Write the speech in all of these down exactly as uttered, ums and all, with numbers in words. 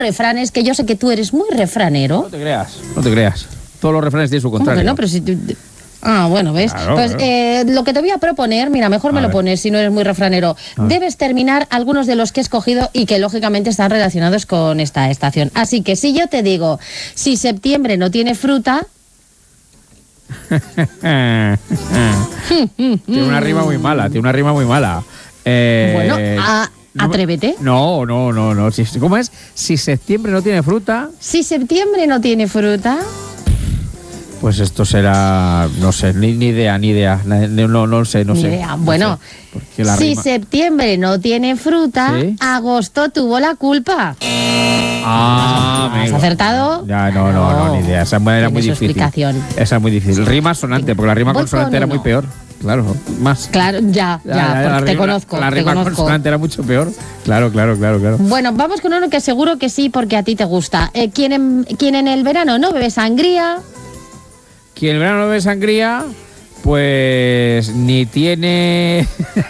refranes, que yo sé que tú eres muy refranero. No te creas, no te creas. Todos los refranes tienen su contrario. No, pero si tú... Ah, bueno, ¿ves? Claro, pues claro. eh, lo que te voy a proponer, mira, mejor A me ver. lo pones si no eres muy refranero. Debes terminar algunos de los que he escogido y que lógicamente están relacionados con esta estación. Así que si yo te digo, si septiembre no tiene fruta... Tiene una rima muy mala, tiene una rima muy mala. Eh, Bueno, a- no me- atrévete. No, no, no, no. Si- ¿Cómo es? Si septiembre no tiene fruta, Si septiembre no tiene fruta... pues esto será, no sé, ni, ni idea, ni idea. No, no, no sé, no Ni sé. idea. No Bueno, sé, porque la si rima- septiembre no tiene fruta, ¿Sí? agosto tuvo la culpa. Ah, ¿Has amigo. acertado? Ya, no, no, no, ni idea. Esa era Tiene muy su difícil. explicación. Esa es muy difícil. Rima sonante, porque la rima Voy consonante con era uno. muy peor. Claro, más. Claro, ya, ya, la porque te rima- conozco, La te rima conozco. consonante era mucho peor. Claro, claro, claro, claro. Bueno, vamos con uno que seguro que sí, porque a ti te gusta. Eh, ¿quién, en, quién en el verano no bebe sangría? Quien el verano no bebe sangría, pues ni tiene.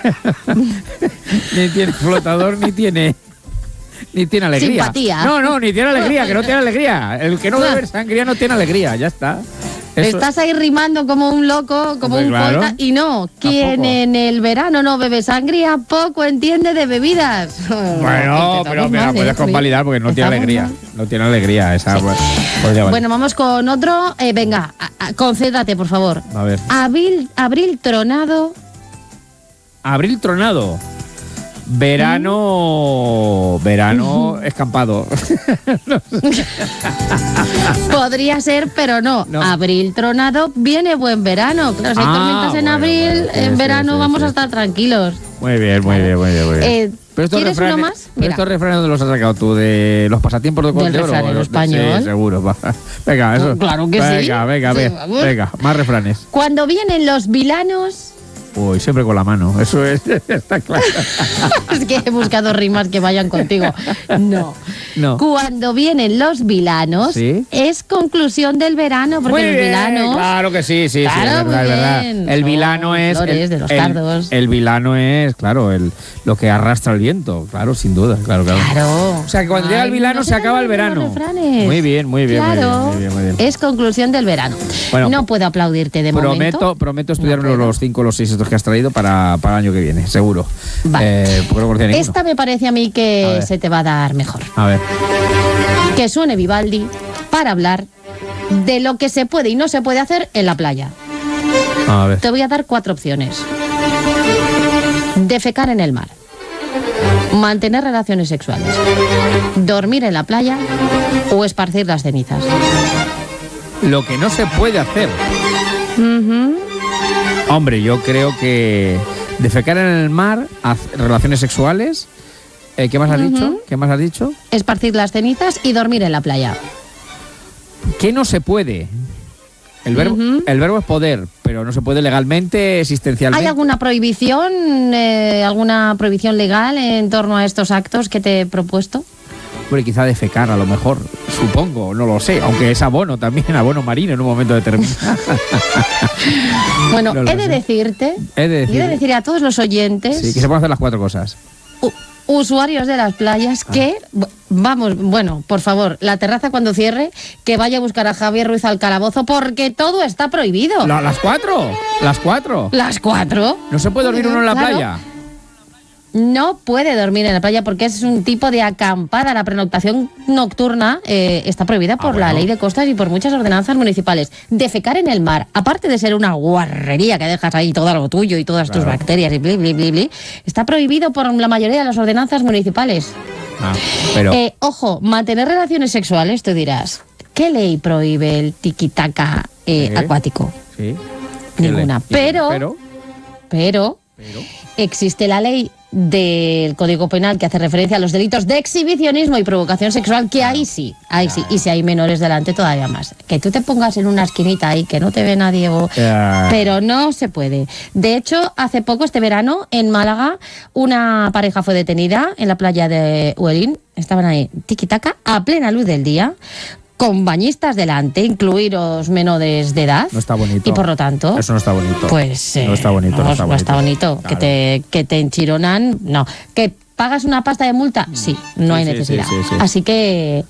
ni tiene flotador, ni tiene. Ni tiene alegría. Simpatía. No, no, ni tiene alegría, que no tiene alegría. El que no bebe sangría no tiene alegría, ya está. Eso- Estás ahí rimando como un loco, como Hombre, un claro. poeta, y no, quien Tampoco. en el verano no bebe sangría, poco entiende de bebidas. Bueno, pero me la puedes convalidar porque no tiene alegría. No tiene alegría esa. Sí. pues, pues ya vale. Bueno, vamos con otro. Eh, venga, a- a- concéntrate, por favor. A ver. Abril, abril tronado. Abril tronado. Verano. Verano escampado. Podría ser, pero no. No. Abril tronado, viene buen verano. Claro, si hay Ah, tormentas en bueno, abril, bueno, sí, en sí, verano sí, vamos sí. a estar tranquilos. Muy bien, muy bien, muy bien. Muy bien. Eh, Pero estos ¿quieres refranes- uno más? pero Mira. estos refranes, ¿dónde los has sacado tú? ¿De los pasatiempos de Del de oro? refranero Los- español. Sí, seguro. va. Venga, eso. Claro que sí. venga, Venga, Sí, venga, vamos. venga, más refranes. Cuando vienen los vilanos. Uy, siempre con la mano. Eso es, está claro. Es que he buscado rimas que vayan contigo. No. No. Cuando vienen los vilanos, ¿Sí? es conclusión del verano, porque Muy los bien, vilanos. claro que sí, sí, sí, Claro, es verdad, muy es verdad. bien. El Son vilano es flores el, de los el- cardos. el vilano es, claro, el lo que arrastra el viento, claro, sin duda, claro, claro. Claro. O sea, que cuando llega el vilano no se acaba el me olviden verano. los refranes. Muy bien, muy bien, muy Claro, bien, muy bien, muy bien. es conclusión del verano. Bueno, no puedo aplaudirte de Prometo, momento. prometo estudiar No puedo. los cinco o los seis estos que has traído para, para el año que viene, seguro. Vale. Eh, porque no conocía ninguno. Esta me parece a mí A que ver. se te va a dar mejor. A ver. Que suene Vivaldi para hablar de lo que se puede y no se puede hacer en la playa. A ver. Te voy a dar cuatro opciones. Defecar en el mar. Mantener relaciones sexuales. Dormir en la playa o esparcir las cenizas. Lo que no se puede hacer. Ujú. Hombre, yo creo que defecar en el mar, haz- relaciones sexuales. Eh, ¿Qué más has dicho? ¿Qué más has dicho? Esparcir las cenizas y dormir en la playa. ¿Qué no se puede? El verbo, Ujú. el verbo es poder, pero no se puede legalmente, existencialmente. ¿Hay alguna prohibición, eh, alguna prohibición legal en torno a estos actos que te he propuesto? Hombre, quizá defecar, a lo mejor, supongo, no lo sé, aunque es abono también, abono marino en un momento determinado. Bueno, No lo he de sé. decirte, He de y he de decir- decir a todos los oyentes, Sí, que se pueden hacer las cuatro cosas. u- usuarios de las playas, Ah. que, bu- vamos, bueno, por favor, la terraza cuando cierre, que vaya a buscar a Javier Ruiz al calabozo, porque todo está prohibido. La- ¿Las cuatro? ¿Las cuatro? Las cuatro. ¿No se puede dormir uno en la Claro. playa? No puede dormir en la playa porque es un tipo de acampada. La pernoctación nocturna eh, está prohibida por la bueno. ley de costas y por muchas ordenanzas municipales. Defecar en el mar, aparte de ser una guarrería que dejas ahí todo lo tuyo y todas tus Claro. bacterias y bli, bli, bli, bli, está prohibido por la mayoría de las ordenanzas municipales. Ah, pero... Eh, ojo, mantener relaciones sexuales, tú dirás, ¿qué ley prohíbe el tiquitaca eh, ¿Eh? acuático? sí. Ninguna. ¿Qué le- Pero- Pero... Pero pero existe la ley del Código Penal que hace referencia a los delitos de exhibicionismo y provocación sexual, que ahí sí, ahí sí, y si hay menores delante todavía más. Que tú te pongas en una esquinita ahí, que no te ve nadie, o- Ya. pero no se puede. De hecho, hace poco, este verano, en Málaga, una pareja fue detenida en la playa de Huelín, estaban ahí, tiquitaca, a plena luz del día, con bañistas delante, incluidos menores de edad. No está bonito. Y por lo tanto... Eso no está bonito. Pues eh, no está bonito, no vamos, está no bonito. está bonito. Que, Claro. te, que te enchironan, no. Que ¿Pagas una pasta de multa? Sí, no Sí, hay sí, necesidad. sí, sí, sí. Así que